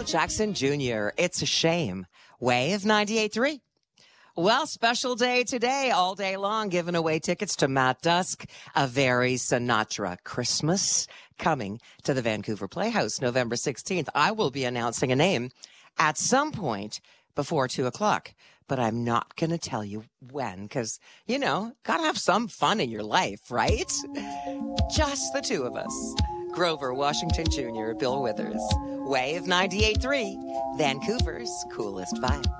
Jackson Jr., It's a Shame. Wave 98.3. Well, special day today, all day long, giving away tickets to Matt Dusk, a very Sinatra Christmas, coming to the Vancouver Playhouse November 16th. I will be announcing a name at some point before 2 o'clock, but I'm not going to tell you when because, you know, got to have some fun in your life, right? Just the two of us. Grover Washington Jr., Bill Withers. Wave 98.3, Vancouver's coolest vibe.